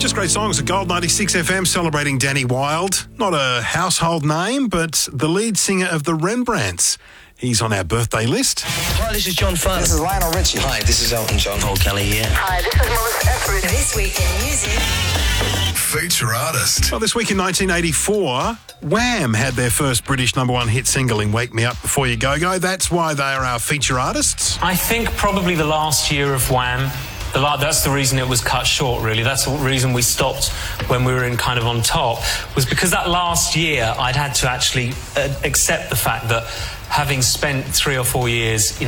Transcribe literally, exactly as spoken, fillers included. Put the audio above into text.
Just great songs at Gold ninety-six F M celebrating Danny Wilde. Not a household name, but the lead singer of the Rembrandts. He's on our birthday list. Hi, this is John Farnham. This is Lionel Richie. Hi, this is Elton John. Paul Kelly here. Hi, this is Melissa Etheridge. This Week in Music. Feature artist. Well, this week in nineteen eighty-four, Wham had their first British number one hit single in Wake Me Up Before You Go Go. That's why they are our feature artists. I think probably the last year of Wham, the la- that's the reason it was cut short, really. That's the reason we stopped when we were in kind of on top, was because that last year I'd had to actually uh, accept the fact that having spent three or four years, you